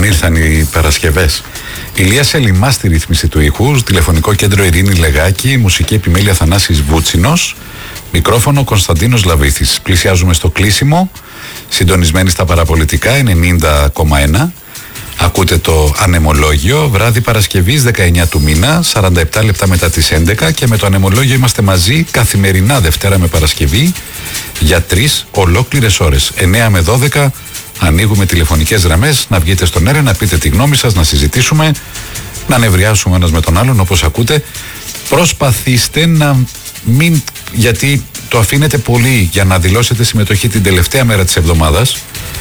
ήρθαν οι Παρασκευές. Ηλία Σελιμά στη ρύθμιση του ήχου, τηλεφωνικό κέντρο Ειρήνη Λεγάκη, μουσική επιμέλεια Θανάσης Βούτσινος, μικρόφωνο Κωνσταντίνος Λαβήθης. Πλησιάζουμε στο κλείσιμο, συντονισμένοι στα παραπολιτικά 90,1. Ακούτε το ανεμολόγιο, βράδυ Παρασκευής 19 του μήνα, 47 λεπτά μετά τις 11, και με το ανεμολόγιο είμαστε μαζί καθημερινά Δευτέρα με Παρασκευή για 3 ολόκληρες ώρες. 9 με 12 ανοίγουμε τηλεφωνικές γραμμές, να βγείτε στον αέρα, να πείτε τη γνώμη σας, να συζητήσουμε, να νευριάσουμε ένας με τον άλλον όπως ακούτε. Προσπαθήστε να μην, γιατί το αφήνετε πολύ για να δηλώσετε συμμετοχή την τελευταία μέρα της εβδομάδας,